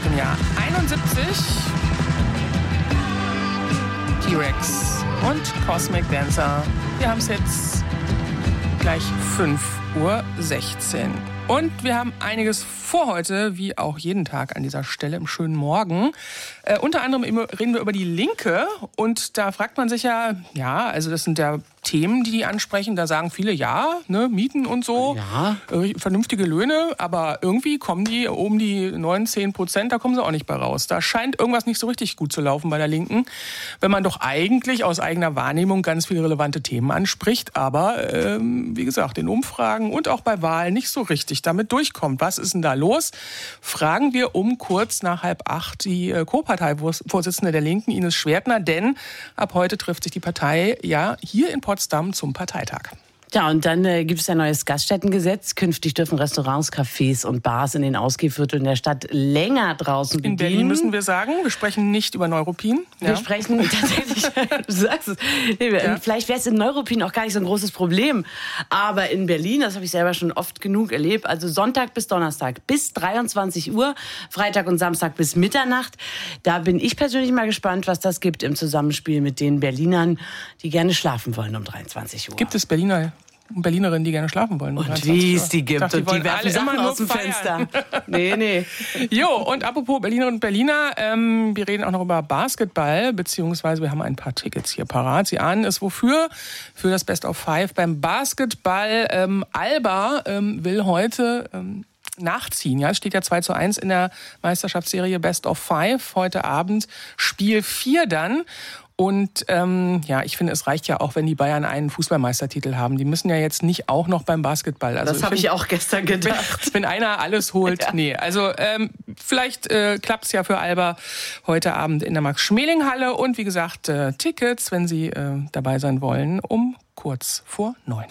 dem Jahr 71. T-Rex und Cosmic Dancer. Wir haben es jetzt gleich 5:16 Uhr. Und wir haben einiges vor heute, wie auch jeden Tag an dieser Stelle im schönen Morgen. Unter anderem reden wir über die Linke. Und da fragt man sich ja, also das sind ja Themen, die ansprechen. Da sagen viele, Mieten und so, vernünftige Löhne. Aber irgendwie kommen die um die 9-10%, da kommen sie auch nicht bei raus. Da scheint irgendwas nicht so richtig gut zu laufen bei der Linken, wenn man doch eigentlich aus eigener Wahrnehmung ganz viele relevante Themen anspricht. Aber wie gesagt, in Umfragen und auch bei Wahlen nicht so richtig damit durchkommt. Was ist denn da los? Fragen wir um kurz nach 7:30 die Co-Parteivorsitzende der Linken, Ines Schwertner. Denn ab heute trifft sich die Partei hier in Potsdam zum Parteitag. Ja, und dann gibt es ein neues Gaststättengesetz. Künftig dürfen Restaurants, Cafés und Bars in den Ausgehvierteln der Stadt länger draußen bedienen. In Berlin müssen wir sagen, wir sprechen nicht über Neuruppin. Wir sprechen tatsächlich, du sagst es, vielleicht wäre es in Neuruppin auch gar nicht so ein großes Problem. Aber in Berlin, das habe ich selber schon oft genug erlebt, also Sonntag bis Donnerstag bis 23 Uhr, Freitag und Samstag bis Mitternacht. Da bin ich persönlich mal gespannt, was das gibt im Zusammenspiel mit den Berlinern, die gerne schlafen wollen um 23 Uhr. Gibt es Berlinerinnen, die gerne schlafen wollen? Und wie es die gibt. Die werfen Sachen aus dem Fenster. Nee. Jo, und apropos Berlinerinnen und Berliner, wir reden auch noch über Basketball, beziehungsweise wir haben ein paar Tickets hier parat. Sie ahnen es wofür? Für das Best of Five beim Basketball. Alba will heute nachziehen. Ja, es steht ja 2:1 in der Meisterschaftsserie Best of Five. Heute Abend Spiel 4 dann. Und ich finde, es reicht ja auch, wenn die Bayern einen Fußballmeistertitel haben. Die müssen ja jetzt nicht auch noch beim Basketball. Also das habe ich auch gestern gedacht. Wenn einer alles holt, nee. Also vielleicht klappt es ja für Alba heute Abend in der Max-Schmeling-Halle. Und wie gesagt, Tickets, wenn Sie dabei sein wollen, um kurz vor 9.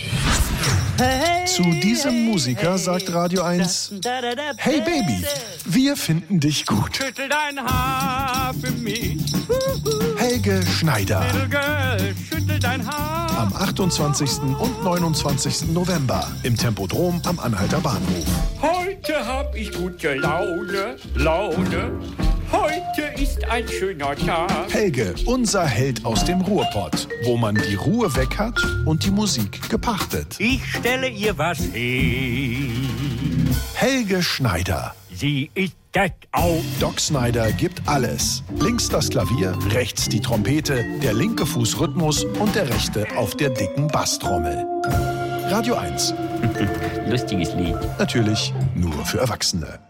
Zu diesem Musiker sagt Radio 1: Hey Baby, wir finden dich gut. Schüttel dein Haar für mich. Helge Schneider. Little girl, schüttel dein Haar. Am 28. und 29. November im Tempodrom am Anhalter Bahnhof. Heute hab ich gute Laune. Heute ist ein schöner Tag. Helge, unser Held aus dem Ruhrpott, wo man die Ruhe weg hat und die Musik gepachtet. Ich stelle ihr was hin. Helge Schneider. Sie ist das auch. Doc Snyder gibt alles. Links das Klavier, rechts die Trompete, der linke Fuß Rhythmus und der rechte auf der dicken Basstrommel. Radio 1. Lustiges Lied. Natürlich nur für Erwachsene.